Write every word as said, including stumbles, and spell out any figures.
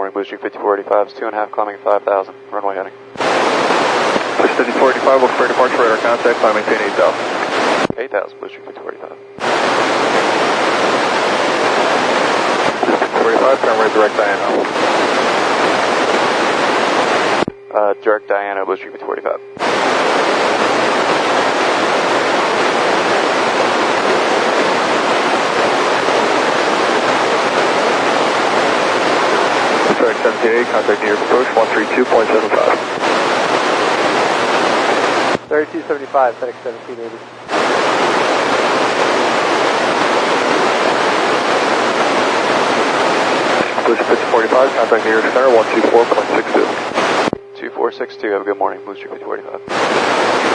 morning, Blue Streak fifty-four eighty-five, two and a half, climbing five thousand, runway heading. fifty-four eighty-five, look for departure, radar contact, climb maintain eight thousand. eight thousand, Blue Streak fifty-four eighty-five. fifty-four eighty-five, turn right direct Diana. Uh, direct Diana, Blue Streak fifty-four eighty-five. Direct seventeen eighty, contact New York approach, one three two point seven five. thirty-two seventy-five, FedEx seventeen eighty. Blue Streak fifty-four eighty-five, contact New York Center, one two four point six two. two four six two, have a good morning, Blue Streak fifty-four eighty-five.